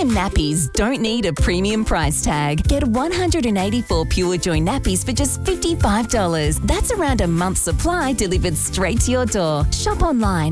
nappies don't need a premium price tag. Get 184 Pure Joy nappies for just $55. That's around a month's supply delivered straight to your door. Shop online